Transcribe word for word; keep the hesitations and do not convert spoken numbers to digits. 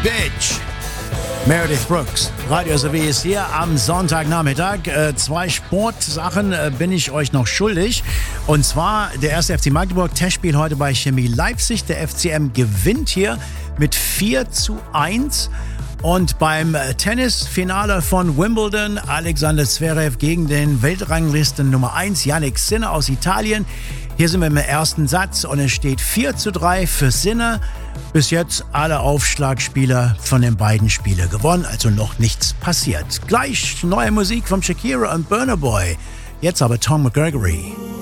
Bitch. Meredith Brooks. Radio S R W ist hier am Sonntagnachmittag. Äh, zwei Sportsachen äh, bin ich euch noch schuldig. Und zwar der erste F C Magdeburg, Testspiel heute bei Chemie Leipzig. Der F C M gewinnt hier mit vier zu eins. Und beim Tennisfinale von Wimbledon, Alexander Zverev gegen den Weltranglisten Nummer eins, Jannik Sinner aus Italien. Hier sind wir im ersten Satz und es steht vier zu drei für Sinner. Bis jetzt alle Aufschlagspieler von den beiden Spielen gewonnen, also noch nichts passiert. Gleich neue Musik von Shakira und Burna Boy. Jetzt aber Tom McGregory.